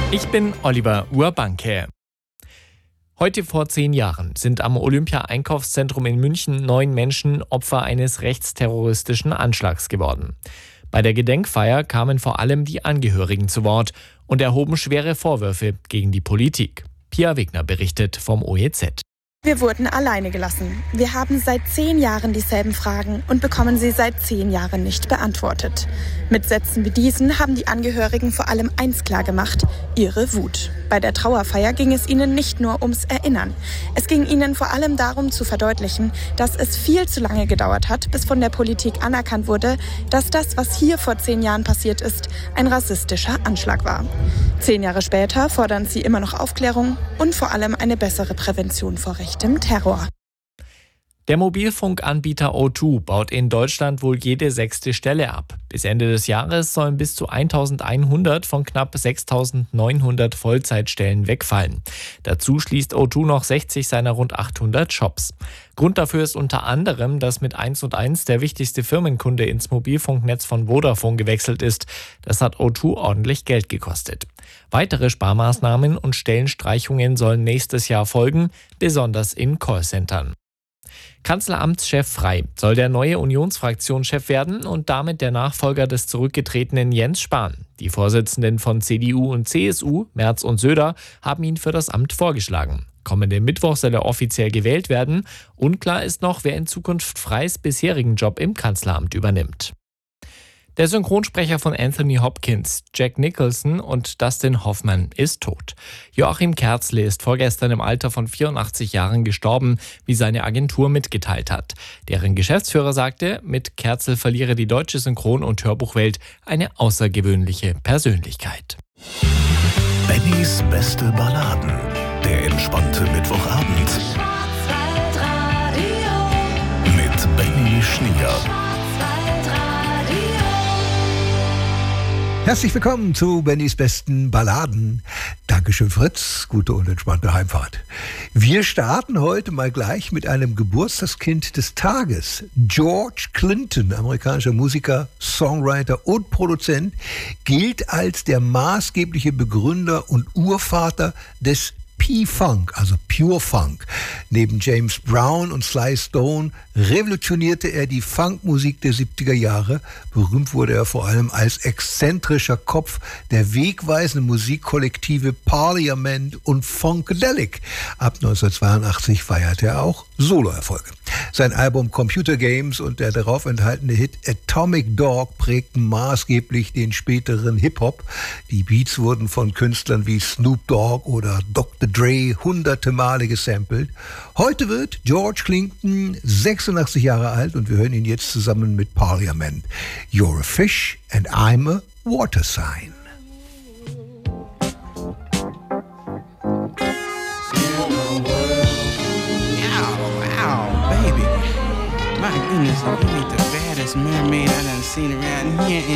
Ich bin Oliver Urbanke. Heute vor 10 Jahren sind am Olympia-Einkaufszentrum in München 9 Menschen Opfer eines rechtsterroristischen Anschlags geworden. Bei der Gedenkfeier kamen vor allem die Angehörigen zu Wort und erhoben schwere Vorwürfe gegen die Politik. Pia Wegner berichtet vom OEZ. Wir wurden alleine gelassen. Wir haben seit 10 Jahren dieselben Fragen und bekommen sie seit 10 Jahren nicht beantwortet. Mit Sätzen wie diesen haben die Angehörigen vor allem eins klargemacht: ihre Wut. Bei der Trauerfeier ging es ihnen nicht nur ums Erinnern. Es ging ihnen vor allem darum zu verdeutlichen, dass es viel zu lange gedauert hat, bis von der Politik anerkannt wurde, dass das, was hier vor 10 Jahren passiert ist, ein rassistischer Anschlag war. 10 Jahre später fordern sie immer noch Aufklärung und vor allem eine bessere Prävention vor rechtem Terror. Der Mobilfunkanbieter O2 baut in Deutschland wohl jede 6. Stelle ab. Bis Ende des Jahres sollen bis zu 1.100 von knapp 6.900 Vollzeitstellen wegfallen. Dazu schließt O2 noch 60 seiner rund 800 Shops. Grund dafür ist unter anderem, dass mit 1&1 der wichtigste Firmenkunde ins Mobilfunknetz von Vodafone gewechselt ist. Das hat O2 ordentlich Geld gekostet. Weitere Sparmaßnahmen und Stellenstreichungen sollen nächstes Jahr folgen, besonders in Callcentern. Kanzleramtschef Frey soll der neue Unionsfraktionschef werden und damit der Nachfolger des zurückgetretenen Jens Spahn. Die Vorsitzenden von CDU und CSU, Merz und Söder, haben ihn für das Amt vorgeschlagen. Kommenden Mittwoch soll er offiziell gewählt werden. Unklar ist noch, wer in Zukunft Freys bisherigen Job im Kanzleramt übernimmt. Der Synchronsprecher von Anthony Hopkins, Jack Nicholson und Dustin Hoffman ist tot. Joachim Kerzle ist vorgestern im Alter von 84 Jahren gestorben, wie seine Agentur mitgeteilt hat. Deren Geschäftsführer sagte, mit Kerzle verliere die deutsche Synchron- und Hörbuchwelt eine außergewöhnliche Persönlichkeit. Bennys beste Balladen. Der entspannte Mittwochabend. Mit Benny Schnier. Herzlich willkommen zu Bennys besten Balladen. Dankeschön, Fritz. Gute und entspannte Heimfahrt. Wir starten heute mal gleich mit einem Geburtstagskind des Tages. George Clinton, amerikanischer Musiker, Songwriter und Produzent, gilt als der maßgebliche Begründer und Urvater des P-Funk, also Pure Funk. Neben James Brown und Sly Stone revolutionierte er die Funkmusik der 70er Jahre. Berühmt wurde er vor allem als exzentrischer Kopf der wegweisenden Musikkollektive Parliament und Funkadelic. Ab 1982 feierte er auch Soloerfolge. Sein Album Computer Games und der darauf enthaltene Hit Atomic Dog prägten maßgeblich den späteren Hip-Hop. Die Beats wurden von Künstlern wie Snoop Dogg oder Dr. Dre hunderte Male gesampelt. Heute wird George Clinton 86 Jahre alt und wir hören ihn jetzt zusammen mit Parliament. You're a fish and I'm a water sign. My goodness, you ain't the baddest mermaid I done seen around here.